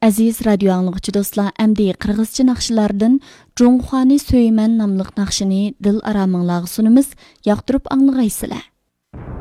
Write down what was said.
Aziz radio anlıqçı dostlar, əmdi qırğızca naqşılardan Jonghwani Söymen namlıq naqşını dil aramınlağı sunumuz, yaqtırıp anlıqaysılar.